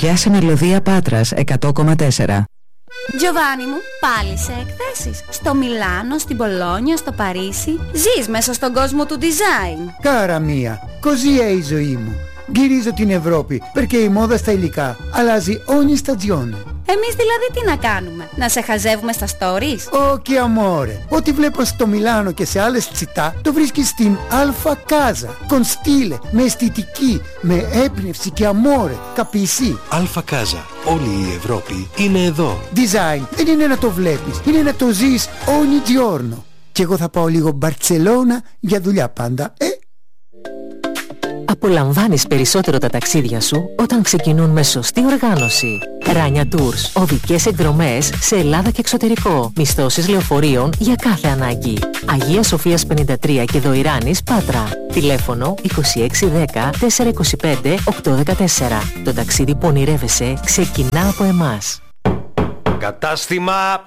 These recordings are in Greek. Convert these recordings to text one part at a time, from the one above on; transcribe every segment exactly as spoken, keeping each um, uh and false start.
Συντροφιά σε Μελωδία Πάτρας εκατό κόμμα τέσσερα. Γιωβάνι μου, πάλι σε εκθέσεις. Στο Μιλάνο, στην Πολόνια, στο Παρίσι. Ζεις μέσα στον κόσμο του design. Κάρα μία, così è η ζωή μου. Γυρίζω την Ευρώπη, perché η μόδα στα υλικά αλλάζει ogni stagione. Εμείς δηλαδή τι να κάνουμε, να σε χαζεύουμε στα stories? Όχι amore, ό,τι βλέπω στο Μιλάνο και σε άλλες τσιτά το βρίσκεις στην Alfa Casa. Con stile, με αισθητική, με έμπνευση και amore, capisci? Alfa Casa, όλη η Ευρώπη είναι εδώ. Design δεν είναι να το βλέπεις, είναι να το ζεις ogni giorno. Και εγώ θα πάω λίγο Μπαρτσελώνα για δουλειά πάντα, ε? Απολαμβάνεις περισσότερο τα ταξίδια σου όταν ξεκινούν με σωστή οργάνωση. Ράνια Tours. Οδικές εκδρομές σε Ελλάδα και εξωτερικό. Μισθώσεις λεωφορείων για κάθε ανάγκη. Αγία Σοφίας πενήντα τρία και Δοϊράνης, Πάτρα. Τηλέφωνο είκοσι έξι δέκα τετρακόσια είκοσι πέντε οκτακόσια δεκατέσσερα. Το ταξίδι που ονειρεύεσαι ξεκινά από εμάς. Κατάστημα...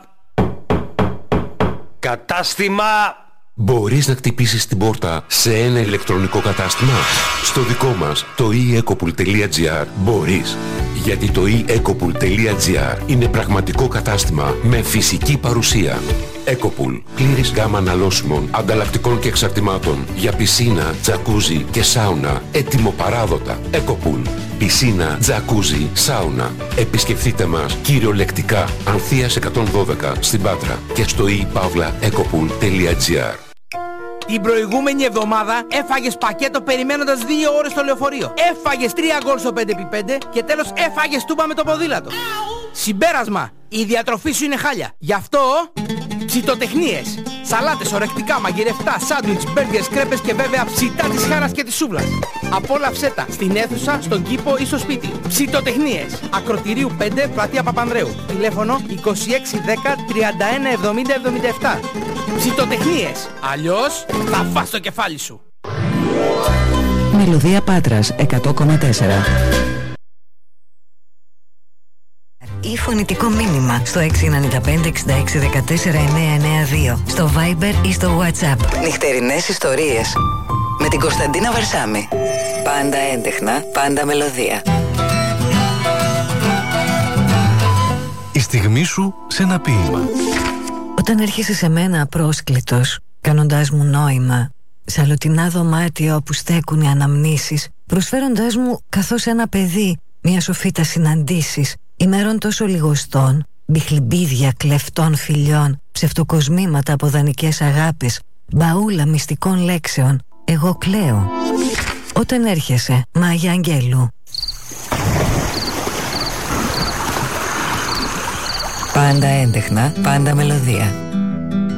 Κατάστημα... Μπορείς να χτυπήσεις την πόρτα σε ένα ηλεκτρονικό κατάστημα? Στο δικό μας, το e ecopool τελεία gr, μπορείς. Γιατί το e ecopool τελεία gr είναι πραγματικό κατάστημα με φυσική παρουσία. Ecopool, πλήρης γάμα αναλώσιμων, ανταλλακτικών και εξαρτημάτων για πισίνα, τζακούζι και σάουνα, έτοιμο παράδοτα. Ecopool, πισίνα, τζακούζι, σάουνα. Επισκεφτείτε μας κυριολεκτικά, Ανθείας εκατόν δώδεκα στην Πάτρα και στο e παύλα ecopool τελεία gr. Την προηγούμενη εβδομάδα έφαγες πακέτο περιμένοντας δύο ώρες στο λεωφορείο. Έφαγες τρία γκολ στο πέντε επί πέντε και τέλος έφαγες τούμπα με το ποδήλατο. Συμπέρασμα, η διατροφή σου είναι χάλια. Γι' αυτό, ψητοτεχνίες. Σαλάτες, ορεκτικά, μαγειρευτά, σάντουιτς, μπέργκερς, κρέπες και βέβαια ψητά της χάρας και της σούβλας. Απόλαυσέ τα στην αίθουσα, στον κήπο ή στο σπίτι. Ψητοτεχνίες. Ακροτηρίου πέντε, πλατεία Παπανδρέου. Τηλέφωνο είκοσι έξι δέκα τριάντα ένα εβδομήντα εβδομήντα επτά. Ψητοτεχνίες. Αλλιώς θα φας το κεφάλι σου. Μελωδία Πάτρας εκατό κόμμα τέσσερα. Ή φωνητικό μήνυμα στο έξι εννιά πέντε εξήντα έξι δεκατέσσερα εννιακόσια ενενήντα δύο, στο Viber ή στο WhatsApp. Νυχτερινές ιστορίες με την Κωνσταντίνα Βαρσάμη. Πάντα έντεχνα, πάντα μελωδία. Η στιγμή σου σε ένα ποίημα. Όταν έρχεσαι σε μένα απρόσκλητος, κάνοντάς μου νόημα, σε αλλοτινά δωμάτια όπου στέκουν οι αναμνήσεις, προσφέροντάς μου καθώς ένα παιδί μια σοφίτα συναντήσεις, ημέρων τόσο λιγοστών, μπιχλιμπίδια κλεφτών φιλιών, ψευτοκοσμήματα από δανεικές αγάπες, μπαούλα μυστικών λέξεων, εγώ κλαίω. Όταν έρχεσαι, Μάγια Αγγέλου. Πάντα έντεχνα, πάντα μελωδία.